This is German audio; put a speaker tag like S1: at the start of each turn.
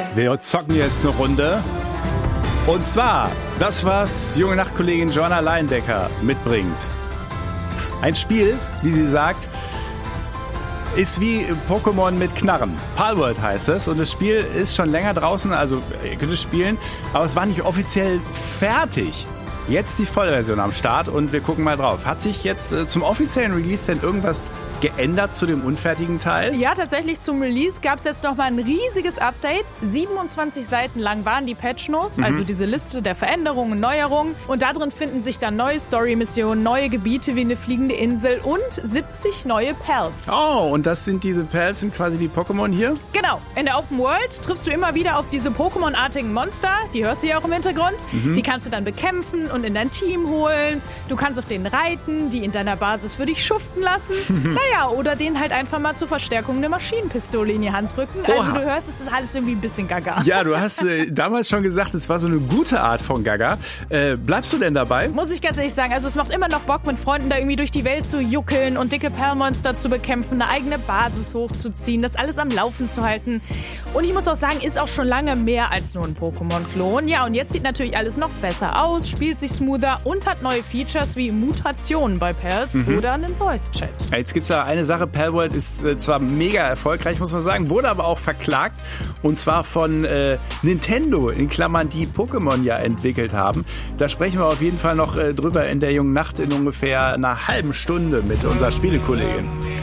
S1: Wir zocken jetzt eine Runde. Und zwar das, was junge Nachtkollegin Joanna Leindecker mitbringt. Ein Spiel, wie sie sagt, ist wie Pokémon mit Knarren. Palworld heißt es und das Spiel ist schon länger draußen, also ihr könnt es spielen, aber es war nicht offiziell fertig. Jetzt die Vollversion am Start und wir gucken mal drauf. Hat sich jetzt zum offiziellen Release denn irgendwas geändert zu dem unfertigen Teil?
S2: Ja, tatsächlich zum Release gab es jetzt nochmal ein riesiges Update. 27 Seiten lang waren die Patch Notes, also diese Liste der Veränderungen, Neuerungen. Und da drin finden sich dann neue Story-Missionen, neue Gebiete wie eine fliegende Insel und 70 neue Pals.
S1: Oh, und das sind diese Pals, sind quasi die Pokémon hier?
S2: Genau. In der Open World triffst du immer wieder auf diese Pokémon-artigen Monster. Die hörst du ja auch im Hintergrund. Die kannst du dann bekämpfen und in dein Team holen. Du kannst auf denen reiten, die in deiner Basis für dich schuften lassen. Naja, oder denen halt einfach mal zur Verstärkung eine Maschinenpistole in die Hand drücken.
S1: Oha.
S2: Also du hörst, es ist alles irgendwie ein bisschen gaga.
S1: Ja, du hast damals schon gesagt, es war so eine gute Art von Gaga. Bleibst du denn dabei?
S2: Muss ich ganz ehrlich sagen, also es macht immer noch Bock, mit Freunden da irgendwie durch die Welt zu juckeln und dicke Perlmonster zu bekämpfen, eine eigene Basis hochzuziehen, das alles am Laufen zu halten. Und ich muss auch sagen, ist auch schon lange mehr als nur ein Pokémon-Klon. Ja, und jetzt sieht natürlich alles noch besser aus, spielt sich smoother und hat neue Features wie Mutationen bei Pals oder einen Voice-Chat.
S1: Jetzt gibt's da eine Sache, Palworld ist zwar mega erfolgreich, muss man sagen, wurde aber auch verklagt und zwar von Nintendo, in Klammern, die Pokémon ja entwickelt haben. Da sprechen wir auf jeden Fall noch drüber in der jungen Nacht in ungefähr einer halben Stunde mit unserer Spielekollegin.